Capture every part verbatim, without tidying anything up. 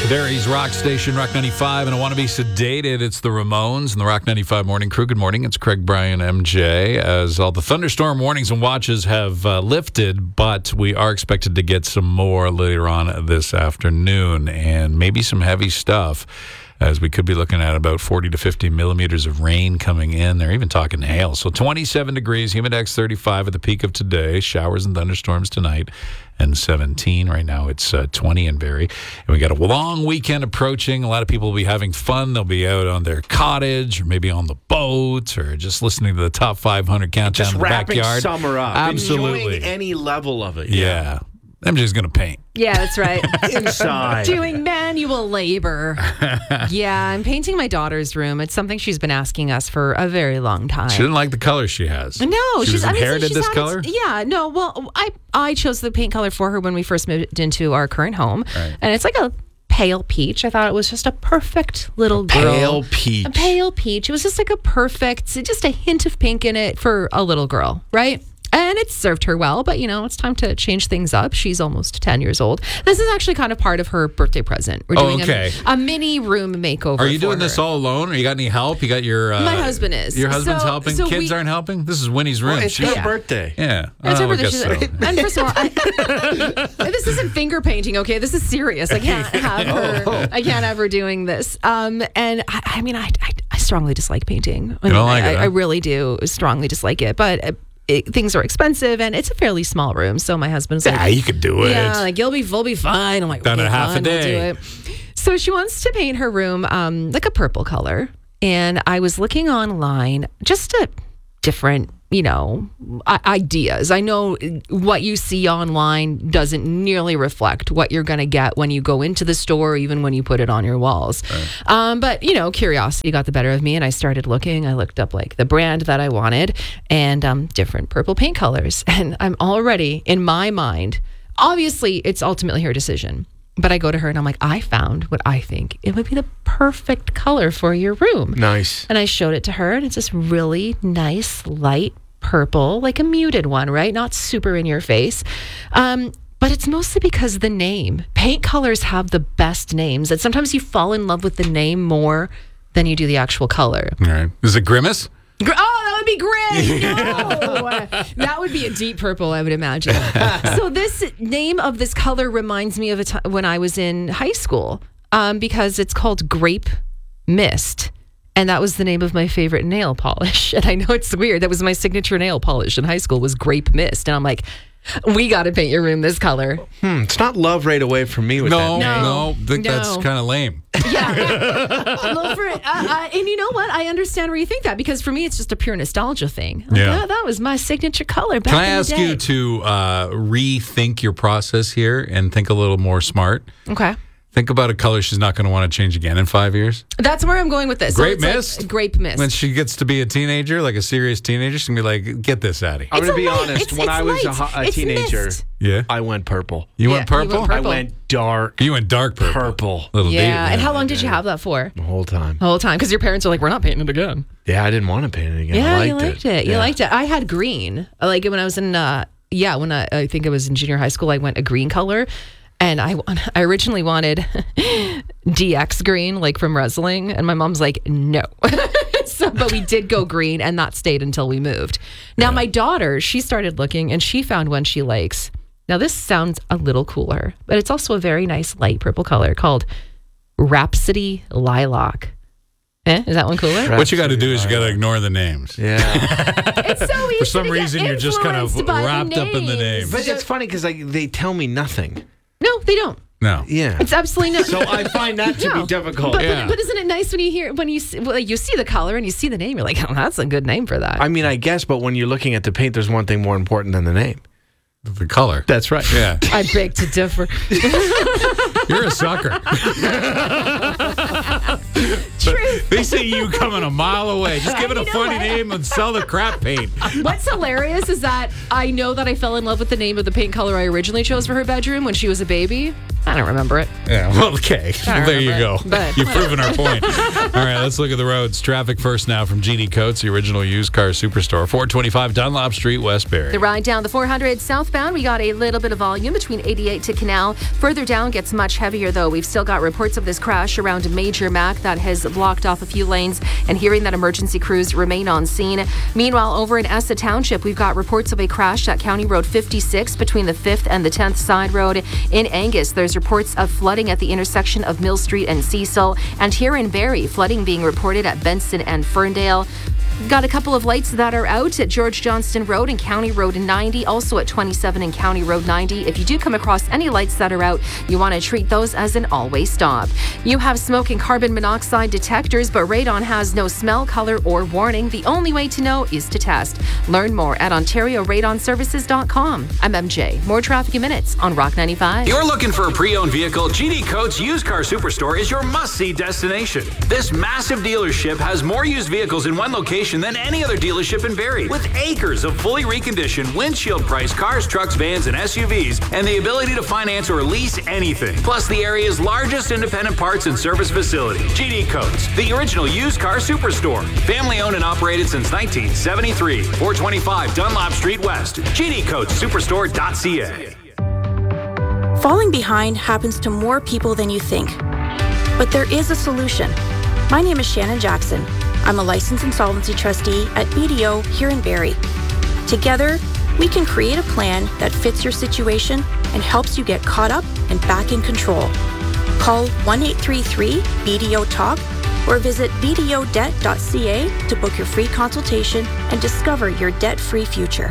Kadary's Rock Station, Rock ninety-five, and I Want to Be Sedated. It's the Ramones and the Rock ninety-five Morning Crew. Good morning. It's Craig, Brian, M J. As all the thunderstorm warnings and watches have uh, lifted, but we are expected to get some more later on this afternoon, and maybe some heavy stuff, as we could be looking at about forty to fifty millimeters of rain coming in. They're even talking hail. So twenty-seven degrees, humidex thirty-five at the peak of today. Showers and thunderstorms tonight, and seventeen. Right now it's uh, twenty in Barrie. And we got a long weekend approaching. A lot of people will be having fun. They'll be out on their cottage or maybe on the boat or just listening to the top five hundred countdown just in the wrapping backyard. Summer up. Absolutely. Enjoying any level of it. Yeah. yeah. I'm just going to paint. Yeah, that's right. Inside. Doing manual labor. Yeah, I'm painting my daughter's room. It's something she's been asking us for a very long time. She didn't like the color she has. No, she she's was inherited I mean, she's this had color? It, yeah, no, well, I, I chose the paint color for her when we first moved into our current home. Right. And it's like a pale peach. I thought it was just a perfect little girl. Pale peach. A pale peach. It was just like a perfect, just a hint of pink in it for a little girl, right? And it served her well, but, you know, it's time to change things up. She's almost ten years old. This is actually kind of part of her birthday present. We're doing oh, okay. a, a mini room makeover. Are you doing for this her. all alone? Or you got any help? You got your... Uh, My husband is. Your husband's So- helping? so Kids we- aren't helping? This is Winnie's room. Well, it's She's- her birthday. Yeah. It's Oh, her I birthday. guess She's- so. And first of all, I, this isn't finger painting, okay? This is serious. I can't have her. Oh. I can't have her doing this. Um, and I, I mean, I, I, I strongly dislike painting. I You don't mean, like I, it, huh? I really do strongly dislike it, but. Uh, It, things are expensive, and it's a fairly small room. So my husband's like, Yeah, you could do it. Yeah, like you'll be, we'll be fine. I'm like, Done okay, in half a fine, we'll day. do it. So she wants to paint her room um, like a purple color, and I was looking online just a different, you know, I- ideas. I know what you see online doesn't nearly reflect what you're going to get when you go into the store, or even when you put it on your walls. Right. Um, but, you know, curiosity got the better of me, and I started looking. I looked up like the brand that I wanted and um, different purple paint colors. And I'm already in my mind, obviously it's ultimately her decision. But I go to her and I'm like, I found what I think it would be the perfect color for your room. Nice. And I showed it to her, and it's this really nice light purple, like a muted one, right? Not super in your face. Um, but it's mostly because of the name. Paint colors have the best names, and sometimes you fall in love with the name more than you do the actual color. All right. Is it Grimace? Gr- Oh, that would be great. No. That would be a deep purple, I would imagine. So this name of this color reminds me of a time when I was in high school, um, because it's called Grape Mist. And that was the name of my favorite nail polish. And I know it's weird. That was my signature nail polish in high school, was Grape Mist. And I'm like, we got to paint your room this color. Hmm, it's not love right away from me with No, that name. no. I think No. that's kind of lame. Yeah. Well, for, uh, uh, and you know what? I understand where you think that, because for me, it's just a pure nostalgia thing. Like, Yeah. oh, that was my signature color back Can I in the ask day. you to uh, rethink your process here and think a little more smart? Okay. Think about a color she's not going to want to change again in five years. That's where I'm going with this. Grape so it's Mist? Like grape Mist. When she gets to be a teenager, like a serious teenager, she's going to be like, get this out of here. I'm It's going to a be light- honest. it's- when it's I was a, light. ho- a It's teenager, mist. Yeah. I went purple. You Yeah, went you purple? went I purple. went dark You went dark purple. purple Little Yeah. deep. And how long did you have that for? the whole time. The whole time? Because your parents are like, we're not painting it again. Yeah, I didn't want to paint it again. Yeah, I liked you liked it. You Yeah. liked it. I had green. Like when I was in, uh, yeah, when I, I think I was in junior high school, I went a green color. And I, I originally wanted D X green, like from wrestling. And my mom's like, no. So, but we did go green, and that stayed until we moved. Now, my daughter, she started looking, and she found one she likes. Now, this sounds a little cooler, but it's also a very nice light purple color called Rhapsody Lilac. Eh? Is that one cooler? What you got to do is you got to ignore the names. Yeah. It's so easy For some to get reason, you're just kind of influenced by the wrapped up in the names. But it's funny because like they tell me nothing. No, they don't. No. Yeah. It's absolutely not. So I find that to No. be difficult. But, Yeah. but, but isn't it nice when you hear, when you see, well, you see the color and you see the name, you're like, oh, that's a good name for that. I mean, I guess, but when you're looking at the paint, there's one thing more important than the name. The color. That's right. Yeah. I beg to differ. You're a sucker. Truth. They see you coming a mile away. Just give it a You know funny what? name and sell the crap paint. What's hilarious is that I know that I fell in love with the name of the paint color I originally chose for her bedroom when she was a baby. I don't remember it. Yeah, well, okay. I don't There you remember go. it, but You've proven our point. All right, let's look at the roads. Traffic first now from G D Coates, the original used car superstore. four twenty-five Dunlop Street, Westbury. The ride down the four hundred southbound, we got a little bit of volume between eighty-eight to Canal. Further down gets much heavier, though. We've still got reports of this crash around Major Mac that has blocked off a few lanes, and hearing that emergency crews remain on scene. Meanwhile, over in Essa Township, we've got reports of a crash at County Road fifty-six between the fifth and the tenth Side Road. In Angus, there's reports of flooding at the intersection of Mill Street and Cecil. And here in Barrie, flooding being reported at Benson and Ferndale. Got a couple of lights that are out at George Johnston Road and County Road ninety, also at twenty-seven and County Road ninety. If you do come across any lights that are out, you want to treat those as an all-way stop. You have smoke and carbon monoxide detectors, but radon has no smell, color, or warning. The only way to know is to test. Learn more at ontario radon services dot com. I'm M J. More traffic in minutes on Rock ninety-five. You're looking for a pre-owned vehicle? G D Coates Used Car Superstore is your must-see destination. This massive dealership has more used vehicles in one location than any other dealership in Barrie, with acres of fully reconditioned, windshield-priced cars, trucks, vans, and S U Vs, and the ability to finance or lease anything. Plus, the area's largest independent parts and service facility. G D Coates, the original used car superstore. Family-owned and operated since nineteen seventy-three. four twenty-five Dunlop Street West. G D Coates Superstore dot C A. Falling behind happens to more people than you think. But there is a solution. My name is Shannon Jackson. I'm a licensed insolvency trustee at B D O here in Barrie. Together, we can create a plan that fits your situation and helps you get caught up and back in control. Call one eight three three B D O talk or visit b d o debt dot c a to book your free consultation and discover your debt-free future.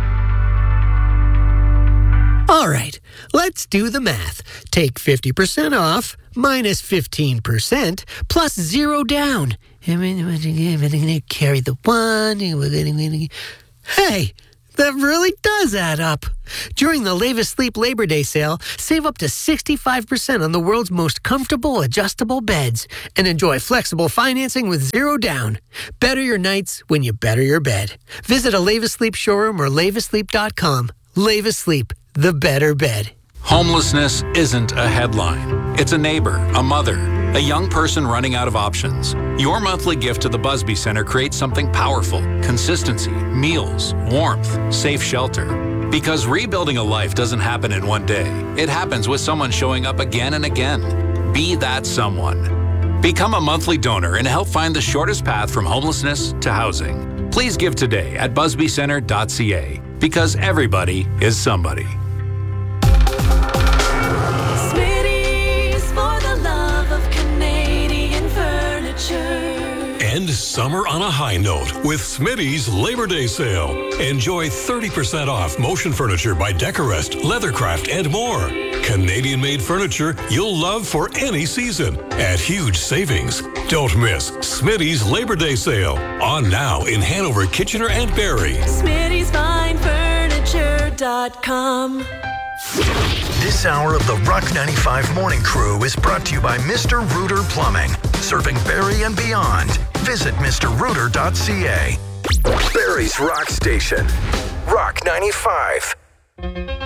All right, let's do the math. Take fifty percent off, minus fifteen percent, plus zero down. Carry the one. Hey, that really does add up. During the Lavis Sleep Labor Day sale, save up to sixty-five percent on the world's most comfortable adjustable beds and enjoy flexible financing with zero down. Better your nights when you better your bed. Visit a Lavis Sleep showroom or lavis sleep dot com. Lavis Sleep, the better bed. Homelessness isn't a headline. It's a neighbor, a mother, a young person running out of options. Your monthly gift to the Busby Center creates something powerful: consistency, meals, warmth, safe shelter. Because rebuilding a life doesn't happen in one day. It happens with someone showing up again and again. Be that someone. Become a monthly donor and help find the shortest path from homelessness to housing. Please give today at busby center dot c a, because everybody is somebody. End summer on a high note with Smitty's Labor Day sale. Enjoy thirty percent off motion furniture by Decorest, Leathercraft, and more. Canadian-made furniture you'll love for any season at huge savings. Don't miss Smitty's Labor Day sale. On now in Hanover, Kitchener, and Barrie. Smitty's Fine Furniture dot com. This hour of the Rock ninety-five Morning Crew is brought to you by Mister Rooter Plumbing, serving Barrie and beyond. Visit mister rooter dot c a. Barrie's Rock Station, Rock ninety-five.